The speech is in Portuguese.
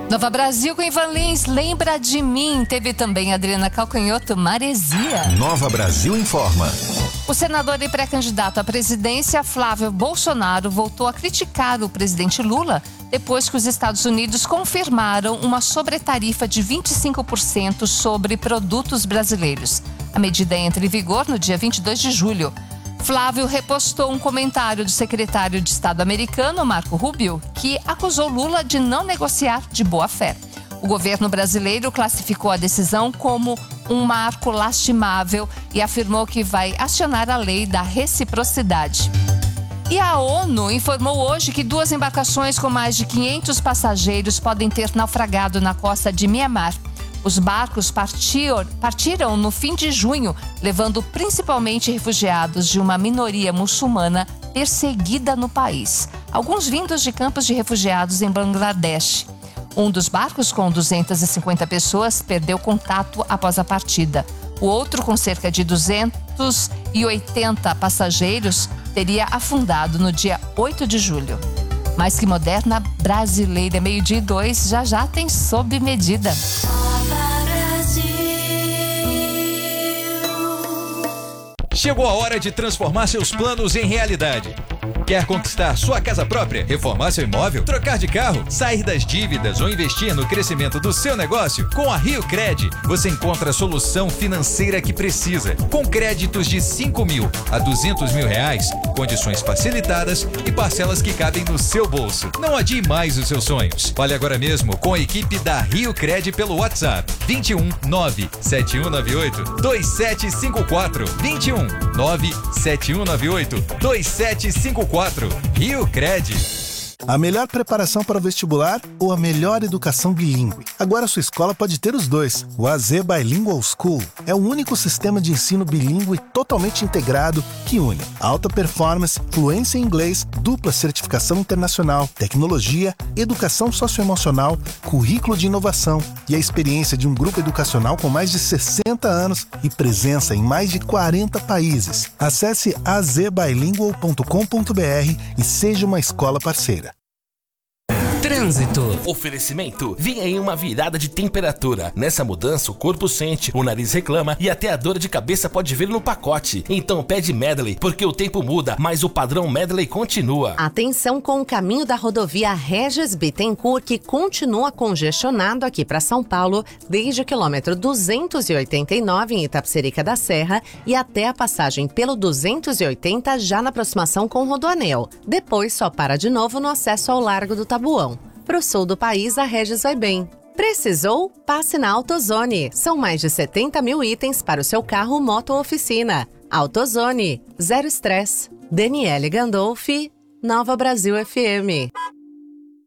Nova Brasil com Ivan Lins, Lembra de Mim. Teve também Adriana Calcanhoto, Maresia. Nova Brasil informa. O senador e pré-candidato à presidência, Flávio Bolsonaro, voltou a criticar o presidente Lula depois que os Estados Unidos confirmaram uma sobretarifa de 25% sobre produtos brasileiros. A medida entra em vigor no dia 22 de julho. Flávio repostou um comentário do secretário de Estado americano, Marco Rubio, que acusou Lula de não negociar de boa fé. O governo brasileiro classificou a decisão como um marco lastimável e afirmou que vai acionar a lei da reciprocidade. E a ONU informou hoje que 2 embarcações com mais de 500 passageiros podem ter naufragado na costa de Mianmar. Os barcos partiram no fim de junho, levando principalmente refugiados de uma minoria muçulmana perseguida no país. Alguns vindos de campos de refugiados em Bangladesh. Um dos barcos, com 250 pessoas, perdeu contato após a partida. O outro, com cerca de 280 passageiros, teria afundado no dia 8 de julho. Mais que moderna, brasileira, 12:02, já tem sob medida. Chegou a hora de transformar seus planos em realidade. Quer conquistar sua casa própria, reformar seu imóvel, trocar de carro, sair das dívidas ou investir no crescimento do seu negócio? Com a RioCred, você encontra a solução financeira que precisa. Com créditos de 5 mil a 200 mil reais, condições facilitadas e parcelas que cabem no seu bolso. Não adie mais os seus sonhos. Fale agora mesmo com a equipe da RioCred pelo WhatsApp 21 97198 2754 21 97198 2754. RioCred. A melhor preparação para o vestibular ou a melhor educação bilíngue? Agora sua escola pode ter os dois. O AZ Bilingual School é o único sistema de ensino bilíngue totalmente integrado que une alta performance, fluência em inglês, dupla certificação internacional, tecnologia, educação socioemocional, currículo de inovação e a experiência de um grupo educacional com mais de 60 anos e presença em mais de 40 países. Acesse azbilingual.com.br e seja uma escola parceira. Trânsito. Oferecimento. Vem aí uma virada de temperatura. Nessa mudança, o corpo sente, o nariz reclama e até a dor de cabeça pode vir no pacote. Então pede Medley, porque o tempo muda, mas o padrão Medley continua. Atenção com o caminho da rodovia Regis Bittencourt, que continua congestionado aqui para São Paulo, desde o quilômetro 289 em Itapecerica da Serra e até a passagem pelo 280 já na aproximação com o Rodoanel. Depois só para de novo no acesso ao Largo do Tabuão. Pro sul do país, a Regis vai bem. Precisou? Passe na AutoZone. São mais de 70 mil itens para o seu carro, moto ou oficina. AutoZone. Zero estresse. Daniele Gandolfi, Nova Brasil FM.